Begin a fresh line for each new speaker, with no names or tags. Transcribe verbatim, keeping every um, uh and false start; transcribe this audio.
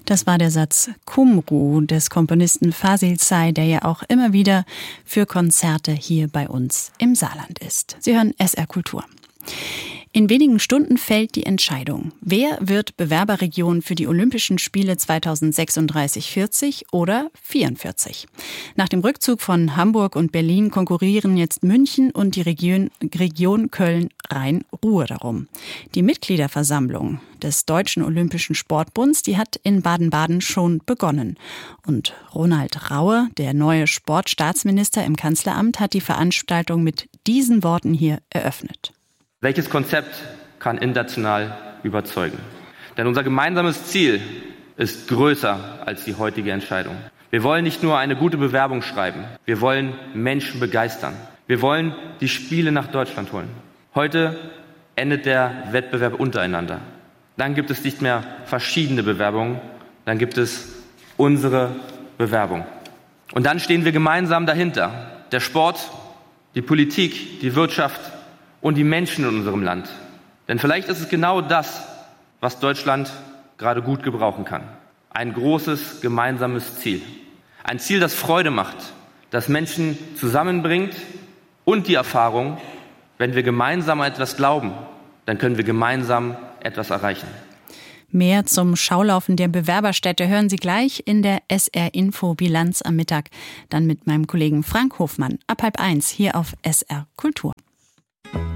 Das war der Satz Kumru des Komponisten Fasil Say, der ja auch immer wieder für Konzerte hier bei uns im Saarland ist. Sie hören S R Kultur. In wenigen Stunden fällt die Entscheidung. Wer wird Bewerberregion für die Olympischen Spiele zweitausendsechsunddreißig vierzig oder vierundvierzig? Nach dem Rückzug von Hamburg und Berlin konkurrieren jetzt München und die Region, Region Köln-Rhein-Ruhr darum. Die Mitgliederversammlung des Deutschen Olympischen Sportbunds, die hat in Baden-Baden schon begonnen. Und Ronald Raue, der neue Sportstaatsminister im Kanzleramt, hat die Veranstaltung mit diesen Worten hier eröffnet.
Welches Konzept kann international überzeugen? Denn unser gemeinsames Ziel ist größer als die heutige Entscheidung. Wir wollen nicht nur eine gute Bewerbung schreiben, wir wollen Menschen begeistern. Wir wollen die Spiele nach Deutschland holen. Heute endet der Wettbewerb untereinander. Dann gibt es nicht mehr verschiedene Bewerbungen, dann gibt es unsere Bewerbung. Und dann stehen wir gemeinsam dahinter. Der Sport, die Politik, die Wirtschaft und die Menschen in unserem Land. Denn vielleicht ist es genau das, was Deutschland gerade gut gebrauchen kann. Ein großes gemeinsames Ziel. Ein Ziel, das Freude macht, das Menschen zusammenbringt und die Erfahrung, wenn wir gemeinsam an etwas glauben, dann können wir gemeinsam etwas erreichen.
Mehr zum Schaulaufen der Bewerberstädte hören Sie gleich in der S R-Info Bilanz am Mittag. Dann mit meinem Kollegen Frank Hofmann ab halb eins hier auf S R Kultur.